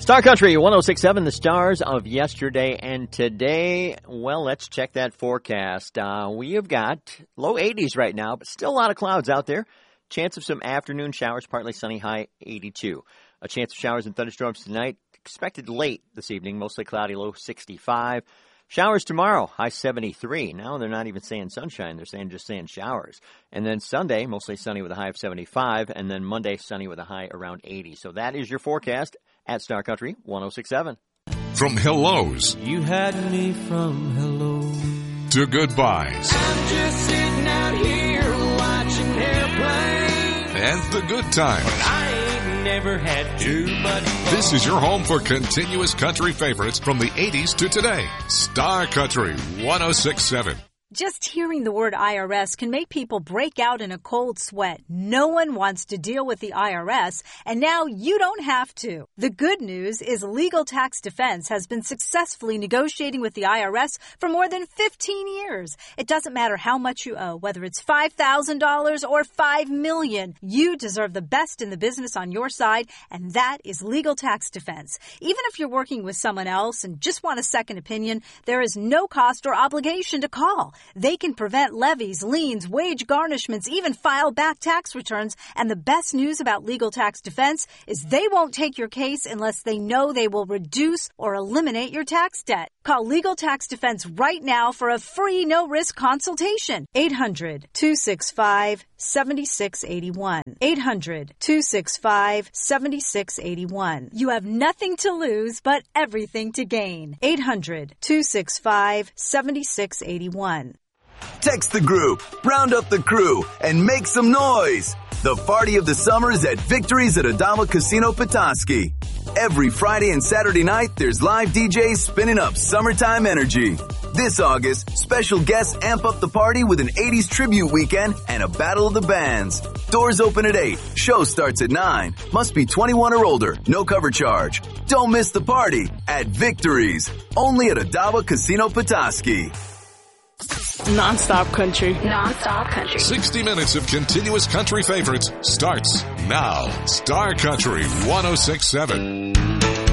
Star Country 106.7, the stars of yesterday and today. Well, let's check that forecast. We have got low 80s right now, but still a lot of clouds out there. Chance of some afternoon showers, partly sunny, high 82. A chance of showers and thunderstorms tonight, expected late this evening, mostly cloudy, low 65. Showers tomorrow, high 73. Now they're not even saying sunshine, they're just saying showers. And then Sunday, mostly sunny with a high of 75, and then Monday, sunny with a high around 80. So that is your forecast at Star Country 106.7. From hellos. You had me from hello to goodbyes. I'm just sitting out here watching airplanes. And the good times. But I ain't never had too much fun. This is your home for continuous country favorites from the 80s to today. Star Country 106.7. Just hearing the word IRS can make people break out in a cold sweat. No one wants to deal with the IRS, and now you don't have to. The good news is Legal Tax Defense has been successfully negotiating with the IRS for more than 15 years. It doesn't matter how much you owe, whether it's $5,000 or $5 million. You deserve the best in the business on your side, and that is Legal Tax Defense. Even if you're working with someone else and just want a second opinion, there is no cost or obligation to call. They can prevent levies, liens, wage garnishments, even file back tax returns. And the best news about Legal Tax Defense is they won't take your case unless they know they will reduce or eliminate your tax debt. Call Legal Tax Defense right now for a free no-risk consultation. 800-265-7681. 800-265-7681. You have nothing to lose but everything to gain. 800-265-7681. Text the group, round up the crew, and make some noise. The party of the summer is at Victories at Adama Casino Petoskey. Every Friday and Saturday night, there's live DJs spinning up summertime energy. This August, special guests amp up the party with an 80s tribute weekend and a battle of the bands. Doors open at 8. Show starts at 9. Must be 21 or older. No cover charge. Don't miss the party at Victories. Only at Adama Casino Petoskey. Non-stop country. Non-stop country. 60 minutes of continuous country favorites starts now. Star Country 106.7.